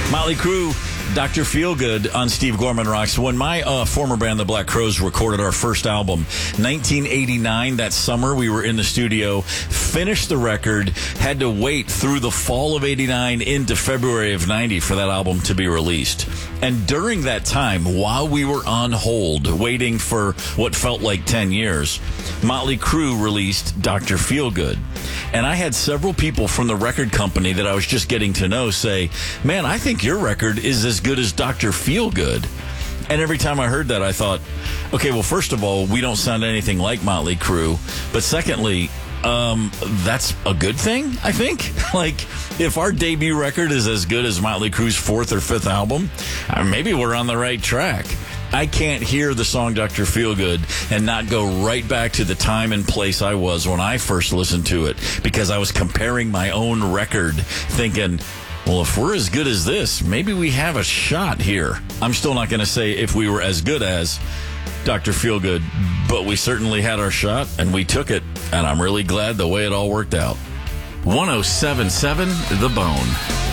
Motley Crue, Dr. Feelgood on Steve Gorman Rocks. When my former band, the Black Crowes, recorded our first album, 1989, that summer, we were in the studio, finished the record, had to wait through the fall of 89 into February of 90 for that album to be released. And during that time, while we were on hold, waiting for what felt like 10 years, Motley Crue released Dr. Feelgood. And I had several people from the record company that I was just getting to know say, man, I think your record is as good as Dr. Feelgood. And every time I heard that, I thought, okay, well, first of all, we don't sound anything like Motley Crue. But secondly, that's a good thing, I think. Like, if our debut record is as good as Motley Crue's fourth or fifth album, maybe we're on the right track. I can't hear the song Dr. Feelgood and not go right back to the time and place I was when I first listened to it, because I was comparing my own record thinking, well, if we're as good as this, maybe we have a shot here. I'm still not going to say if we were as good as Dr. Feelgood, but we certainly had our shot and we took it, and I'm really glad the way it all worked out. 107.7 The Bone.